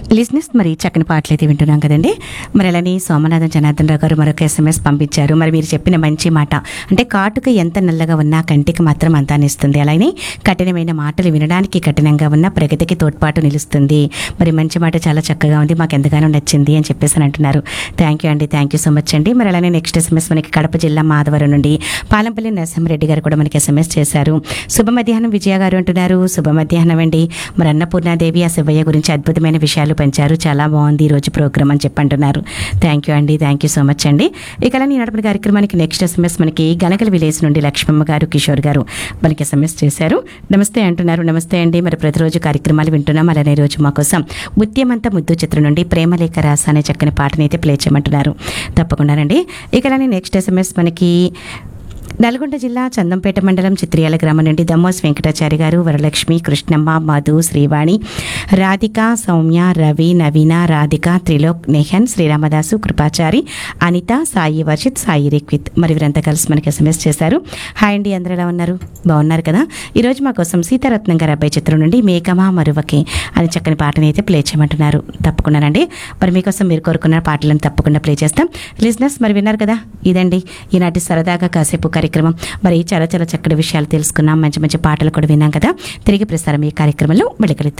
లిజినెస్ మరి చక్కని పాటలు అయితే వింటున్నాం కదండి. మరి అలానే సోమనాథం జనార్దన్ రావు గారు మరొక SMS పంపించారు. మరి మీరు చెప్పిన మంచి మాట, అంటే కాటుక ఎంత నల్లగా ఉన్నా కంటికి మాత్రం అంతానిస్తుంది. అలానే కఠినమైన మాటలు వినడానికి కఠినంగా ఉన్న ప్రగతికి తోడ్పాటు నిలుస్తుంది. మరి మంచి మాట చాలా చక్కగా ఉంది, మాకు ఎంతగానో నచ్చింది అని చెప్పేసి అంటున్నారు. థ్యాంక్ యూ అండి, థ్యాంక్ యూ సో మచ్ అండి. మరి అలానే నెక్స్ట్ SMS మనకి కడప జిల్లా మాధవరం నుండి పాలంపల్లి నరసింహారెడ్డి గారు కూడా మనకి SMS చేశారు. శుభ మధ్యాహ్నం విజయ గారు అంటున్నారు. శుభ మధ్యాహ్నం అండి. మరి అన్నపూర్ణాదేవి ఆ శివయ్య గురించి అద్భుతమైన విషయాలు పంచారు, చాలా బాగుంది ఈ రోజు ప్రోగ్రామ్ అని చెప్పంటున్నారు. థ్యాంక్ యూ అండి, థ్యాంక్ యూ సో మచ్ అండి. ఇక ఈ నడపడి కార్యక్రమానికి నెక్స్ట్ SMS మనకి గనకల విలేజ్ నుండి లక్ష్మమ్మ గారు కిషోర్ గారు మనకి SMS చేశారు. నమస్తే అంటున్నారు. నమస్తే అండి. మరి ప్రతిరోజు కార్యక్రమాలు వింటున్నాం. అలానే రోజు మా కోసం ముత్యమంత ముద్దు చిత్రం నుండి ప్రేమలేఖ రాస అనే చక్కని పాటని అయితే ప్లే చేయమంటున్నారు. తప్పకుండానండి. ఇక నెక్స్ట్ SMS మనకి నల్గొండ జిల్లా చందంపేట మండలం చిత్రియాల గ్రామం నుండి దమ్మోస్ వెంకటాచారి గారు, వరలక్ష్మి, కృష్ణమ్మ, మధు, శ్రీవాణి, రాధిక, సౌమ్య, రవి, నవీన, రాధిక, త్రిలోక్, నెహన్, శ్రీరామదాసు, కృపాచారి, అనిత, సాయి వర్షిత్, సాయి రిక్విత్ మరి వీరంతా కలిసి మనకి SMS చేశారు. హాయ్ అండి, అందరూ ఎలా ఉన్నారు? బాగున్నారు కదా? ఈరోజు మా కోసం సీతారత్నం గారి అబ్బాయి చిత్రం నుండి మేకమా మరువకే అని చక్కని పాటని అయితే ప్లే చేయమంటున్నారు. తప్పకుండానండి. మరి మీకోసం మీరు కోరుకున్న పాటలను తప్పకుండా ప్లే చేస్తాం. లిజనర్స్ మరి విన్నారు కదా, ఇదండి ఈనాటి సరదాగా కాసేపు కార్యక్రమం. మరి చాలా చాలా చక్కటి విషయాలు తెలుసుకున్నాం, మంచి మంచి పాటలు కూడా విన్నాం కదా. తిరిగి ప్రసారం ఈ కార్యక్రమంలో మళ్ళీ కలుద్దాం.